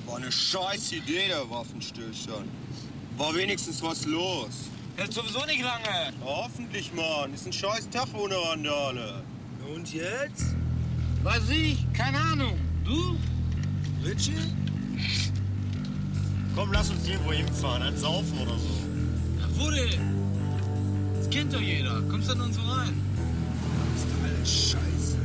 War eine scheiß Idee, der Waffenstillstand. War wenigstens was los. Hält sowieso nicht lange. Hoffentlich, Mann. Ist ein scheiß Tag ohne Randale. Und jetzt? Weiß ich, keine Ahnung. Du? Richie? Komm, lass uns irgendwo hinfahren, ein Saufen oder so. Ach, wo denn? Das kennt doch jeder. Kommst du dann so rein? Das ist alles scheiße.